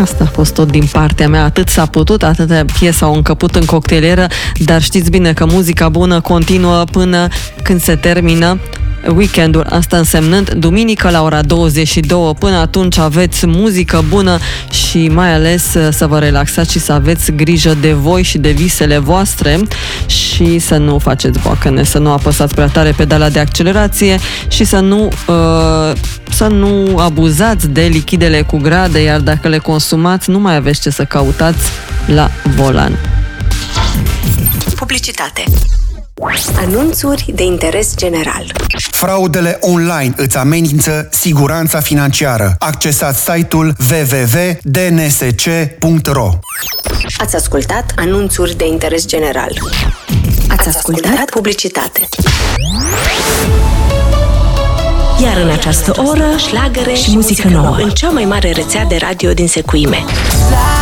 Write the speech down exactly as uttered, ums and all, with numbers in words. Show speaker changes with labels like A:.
A: Asta a fost tot din partea mea. Atât s-a putut, atâtea piese au încăput în cocktailieră, dar știți bine că muzica bună continuă până când se termină weekendul, asta însemnând duminică la ora douăzeci și două. Până atunci aveți muzică bună și mai ales să vă relaxați și să aveți grijă de voi și de visele voastre și să nu faceți boacăne, să nu apăsați prea tare pedala de accelerație și să nu, uh, să nu abuzați de lichidele cu grade, iar dacă le consumați, nu mai aveți ce să căutați la volan.
B: Publicitate. Anunțuri de interes general.
C: Fraudele online îți amenință siguranța financiară. Accesați site-ul w w w punct d n s c punct r o.
B: Ați ascultat anunțuri de interes general. Ați ascultat publicitate. Iar în această oră, șlagăre și muzică nouă în cea mai mare rețea de radio din Secuime.